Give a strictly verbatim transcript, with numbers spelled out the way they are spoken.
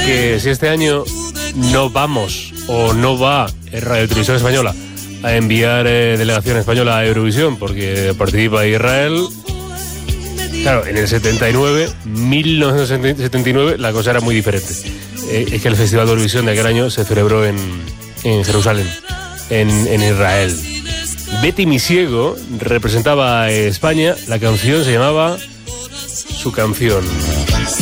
que si este año no vamos o no va Radio Televisión Española a enviar eh, delegación española a Eurovisión porque participa Israel, claro, en el setenta y nueve, mil novecientos setenta y nueve, la cosa era muy diferente. Eh, es que el Festival de Eurovisión de aquel año se celebró en, en Jerusalén, en, en Israel. Betty Misiego representaba a España, la canción se llamaba Su Canción.